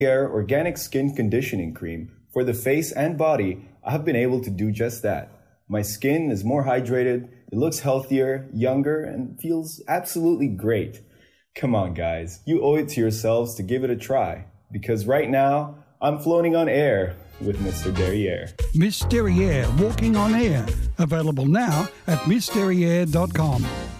Derriere Organic Skin Conditioning Cream for the face and body, I have been able to do just that. My skin is more hydrated, it looks healthier, younger, and feels absolutely great. Come on, guys, you owe it to yourselves to give it a try, because right now, I'm floating on air with Mr. Derriere. Miss Derriere, Walking on Air. Available now at MissDerriere.com.